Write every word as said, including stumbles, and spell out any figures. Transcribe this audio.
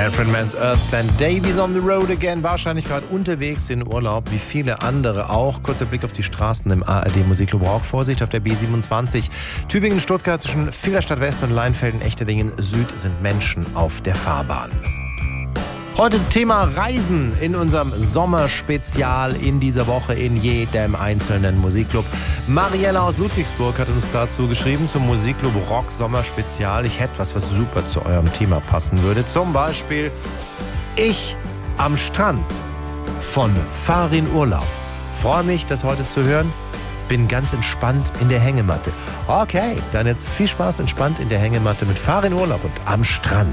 Manfred Mann's Earth Band. Davies on the road again. Wahrscheinlich gerade unterwegs in Urlaub, wie viele andere auch. Kurzer Blick auf die Straßen im A R D Musikclub Rock. Vorsicht auf der B siebenundzwanzig. Tübingen, Stuttgart zwischen Villlerstadt West und Leinfelden, Echterdingen Süd sind Menschen auf der Fahrbahn. Heute Thema Reisen in unserem Sommerspezial in dieser Woche in jedem einzelnen Musikclub. Mariella aus Ludwigsburg hat uns dazu geschrieben zum Musikclub Rock Sommerspezial. Ich hätte was, was super zu eurem Thema passen würde. Zum Beispiel Ich am Strand von Farin Urlaub. Freue mich, das heute zu hören. Bin ganz entspannt in der Hängematte. Okay, dann jetzt viel Spaß entspannt in der Hängematte mit Farin Urlaub und am Strand.